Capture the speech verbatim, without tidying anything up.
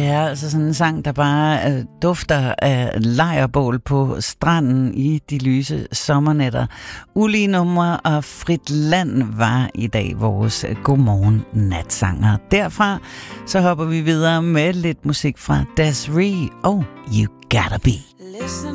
er altså sådan en sang, der bare øh, dufter af lejrbål på stranden i de lyse sommernætter. Ulige numre og Frit Land var i dag vores godmorgen natsanger. Derfra så hopper vi videre med lidt musik fra Des'ree og You Gotta Be. Listen